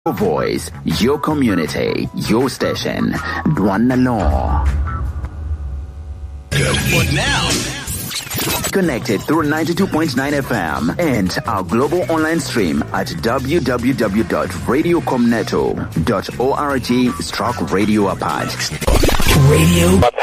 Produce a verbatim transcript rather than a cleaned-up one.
Your voice, your community, your station. Dwana Law. But now, connected through ninety-two point nine F M and our global online stream at w w w dot radiocomneto dot org stroke radio apart. radio